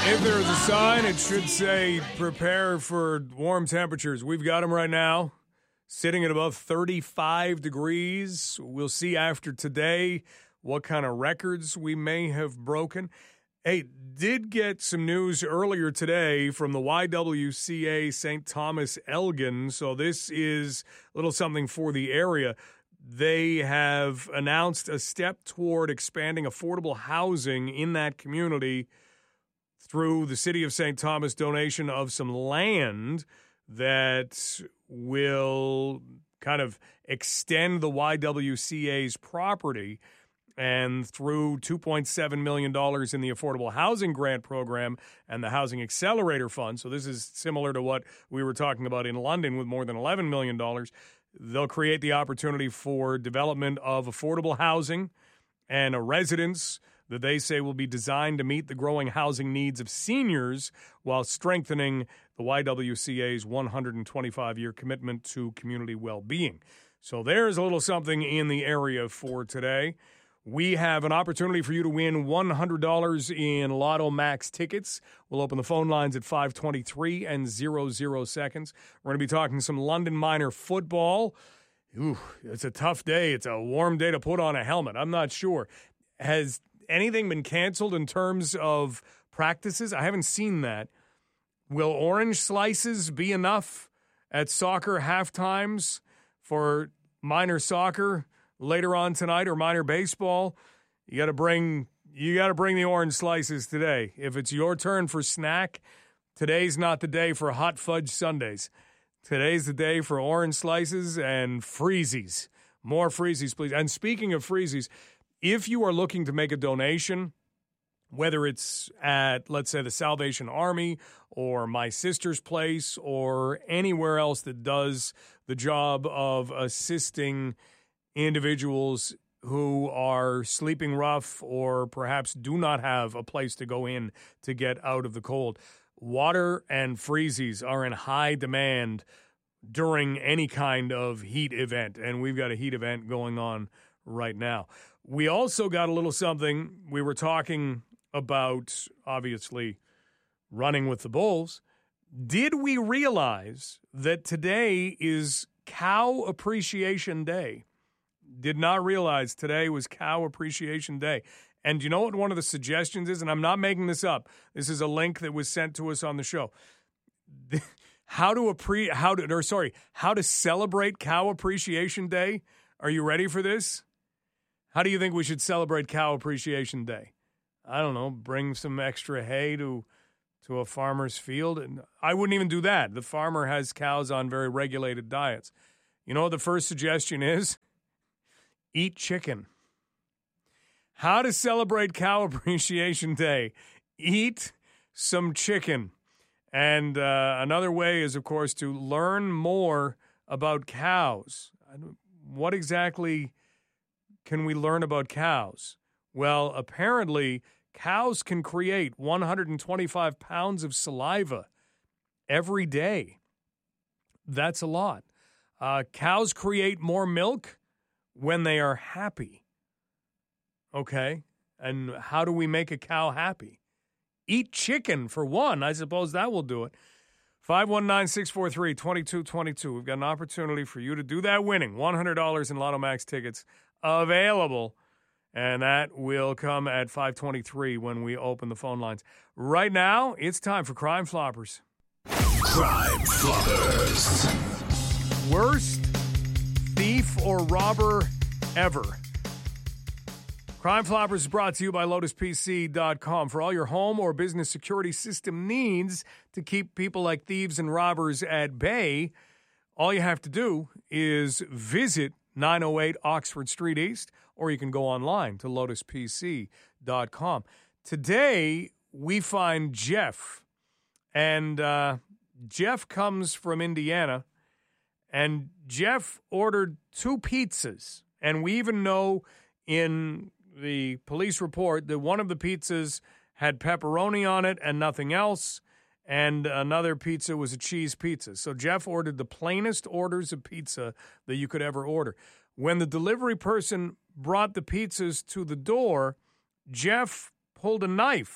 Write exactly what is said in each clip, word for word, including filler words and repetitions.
If there is a sign, it should say prepare for warm temperatures. We've got them right now, sitting at about thirty-five degrees. We'll see after today what kind of records we may have broken. Hey, did get some news earlier today from the Y W C A Saint Thomas Elgin, so this is a little something for the area. They have announced a step toward expanding affordable housing in that community through the City of Saint Thomas donation of some land that will kind of extend the Y W C A's property. And through two point seven million dollars in the Affordable Housing Grant Program and the Housing Accelerator Fund, so this is similar to what we were talking about in London with more than eleven million dollars, they'll create the opportunity for development of affordable housing and a residence that they say will be designed to meet the growing housing needs of seniors while strengthening the Y W C A's one hundred twenty-five year commitment to community well-being. So there's a little something in the area for today. We have an opportunity for you to win one hundred dollars in Lotto Max tickets. We'll open the phone lines at five twenty-three and zero zero seconds. We're going to be talking some London Minor football. Ooh, it's a tough day. It's a warm day to put on a helmet. I'm not sure. Has anything been canceled in terms of practices? I haven't seen that. Will orange slices be enough at soccer halftimes for minor soccer later on tonight or minor baseball? You got to bring you got to bring the orange slices today. If it's your turn for snack, today's not the day for hot fudge sundaes. Today's the day for orange slices and freezies. More freezies, please. And speaking of freezies, if you are looking to make a donation, whether it's at, let's say, the Salvation Army or My Sister's Place or anywhere else that does the job of assisting individuals who are sleeping rough or perhaps do not have a place to go in to get out of the cold, water and freezies are in high demand during any kind of heat event, and we've got a heat event going on right now. We also got a little something. We were talking about, obviously, running with the bulls. Did we realize that today is Cow Appreciation Day? Did not realize today was Cow Appreciation Day. And you know what one of the suggestions is? And I'm not making this up. This is a link that was sent to us on the show. How to appre- how to or sorry, how to celebrate Cow Appreciation Day. Are you ready for this? How do you think we should celebrate Cow Appreciation Day? I don't know, bring some extra hay to to a farmer's field. And I wouldn't even do that. The farmer has cows on very regulated diets. You know what the first suggestion is? Eat chicken. How to celebrate Cow Appreciation Day. Eat some chicken. And uh, another way is, of course, to learn more about cows. What exactly can we learn about cows? Well, apparently, cows can create one hundred twenty-five pounds of saliva every day. That's a lot. Uh, cows create more milk when they are happy. Okay, and how do we make a cow happy? Eat chicken, for one. I suppose that will do it. five one nine, six four three, two two two two. We've got an opportunity for you to do that winning. one hundred dollars in Lotto Max tickets available, and that will come at five twenty-three when we open the phone lines. Right now, it's time for Crime Floppers. Crime Floppers. Worst thief or robber ever. Crime Floppers is brought to you by Lotus P C dot com. For all your home or business security system needs to keep people like thieves and robbers at bay, all you have to do is visit nine oh eight Oxford Street East, or you can go online to Lotus P C dot com. Today, we find Jeff, and uh, Jeff comes from Indiana, and Jeff ordered two pizzas, and we even know in the police report that one of the pizzas had pepperoni on it and nothing else, and another pizza was a cheese pizza. So Jeff ordered the plainest orders of pizza that you could ever order. When the delivery person brought the pizzas to the door, Jeff pulled a knife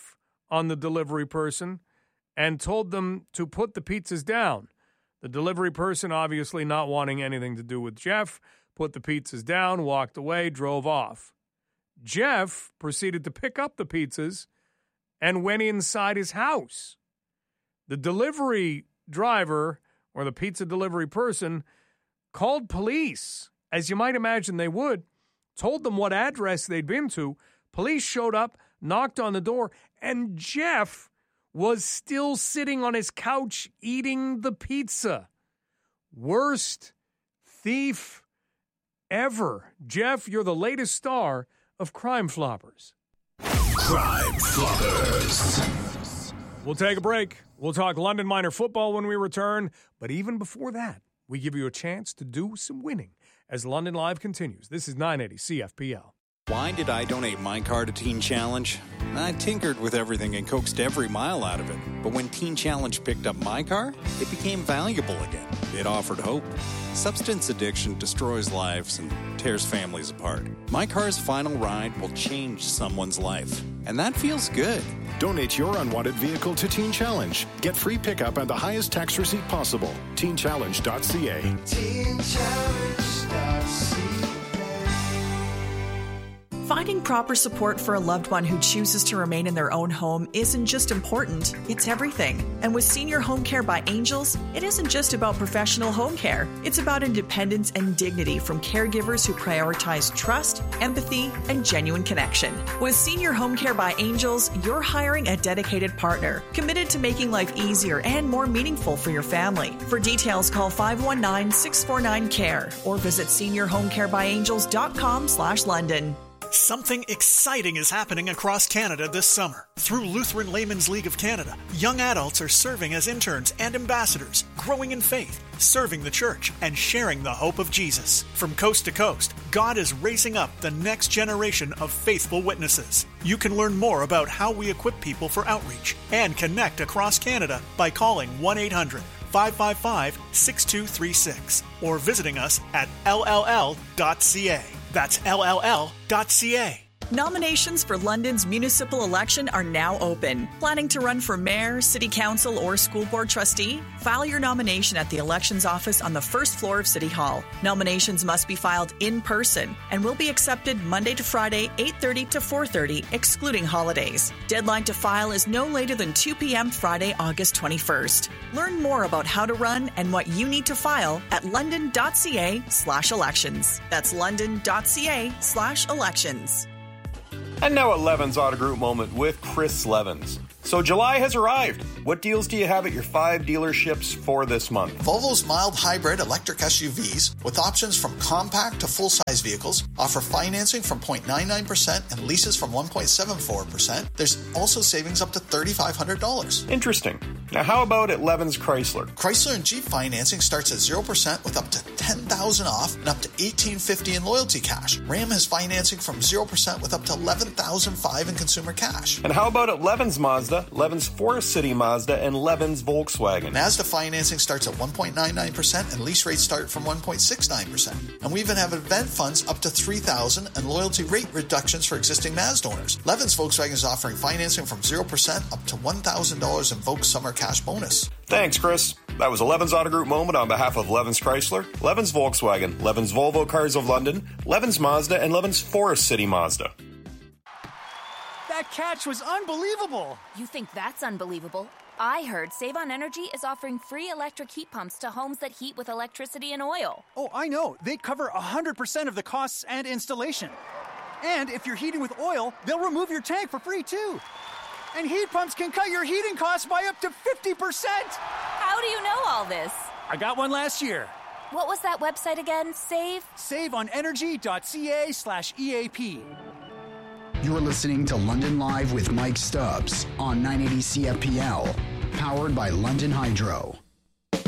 on the delivery person and told them to put the pizzas down. The delivery person, obviously not wanting anything to do with Jeff, put the pizzas down, walked away, drove off. Jeff proceeded to pick up the pizzas and went inside his house. The delivery driver, or the pizza delivery person, called police, as you might imagine they would, told them what address they'd been to. Police showed up, knocked on the door, and Jeff was still sitting on his couch eating the pizza. Worst thief ever. Jeff, you're the latest star of Crime Floppers. Crime Floppers. We'll take a break. We'll talk London Minor football when we return. But even before that, we give you a chance to do some winning as London Live continues. This is nine eighty C F P L. Why did I donate my car to Teen Challenge? I tinkered with everything and coaxed every mile out of it. But when Teen Challenge picked up my car, it became valuable again. It offered hope. Substance addiction destroys lives and tears families apart. My car's final ride will change someone's life. And that feels good. Donate your unwanted vehicle to Teen Challenge. Get free pickup and the highest tax receipt possible. teen challenge dot c a. teen challenge dot c a. Finding proper support for a loved one who chooses to remain in their own home isn't just important, it's everything. And with Senior Home Care by Angels, it isn't just about professional home care. It's about independence and dignity from caregivers who prioritize trust, empathy, and genuine connection. With Senior Home Care by Angels, you're hiring a dedicated partner, committed to making life easier and more meaningful for your family. For details, call five one nine, six four nine, C A R E or visit senior home care by angels dot com slash London. Something exciting is happening across Canada this summer. Through Lutheran Laymen's League of Canada, young adults are serving as interns and ambassadors, growing in faith, serving the church, and sharing the hope of Jesus. From coast to coast, God is raising up the next generation of faithful witnesses. You can learn more about how we equip people for outreach and connect across Canada by calling one eight hundred, five five five, six two three six or visiting us at L L L dot C A. That's L L L dot C A. Nominations for London's municipal election are now open. Planning to run for mayor, city council, or school board trustee? File your nomination at the elections office on the first floor of City Hall. Nominations must be filed in person and will be accepted Monday to Friday, eight thirty to four thirty, excluding holidays. Deadline to file is no later than two p.m. Friday, August twenty-first. Learn more about how to run and what you need to file at london.ca slash elections. That's london.ca slash elections. And now a Levens Auto Group moment with Chris Levens. So July has arrived. What deals do you have at your five dealerships for this month? Volvo's mild hybrid electric S U Vs, with options from compact to full-size vehicles, offer financing from zero point nine nine percent and leases from one point seven four percent. There's also savings up to three thousand five hundred dollars. Interesting. Now how about at Levens Chrysler? Chrysler and Jeep financing starts at zero percent with up to ten thousand dollars off and up to eighteen fifty in loyalty cash. Ram has financing from zero percent with up to eleven thousand five hundred in consumer cash. And how about at Levens Mazda, Levens Forest City Mazda, and Levens Volkswagen? Mazda financing starts at one point nine nine percent and lease rates start from one point six nine percent. And we even have event funds up to three thousand dollars and loyalty rate reductions for existing Mazda owners. Levens Volkswagen is offering financing from zero percent up to one thousand dollars in Volks Summer Cash Bonus. Thanks, Chris. That was a Levens Auto Group moment on behalf of Levens Chrysler, Levens Volkswagen, Levens Volvo Cars of London, Levens Mazda, and Levens Forest City Mazda. That catch was unbelievable. You think that's unbelievable? I heard Save on Energy is offering free electric heat pumps to homes that heat with electricity and oil. Oh, I know. They cover one hundred percent of the costs and installation. And if you're heating with oil, they'll remove your tank for free, too. And heat pumps can cut your heating costs by up to fifty percent. How do you know all this? I got one last year. What was that website again? Save? saveonenergy.ca slash EAP. You're listening to London Live with Mike Stubbs on nine eighty C F P L, powered by London Hydro.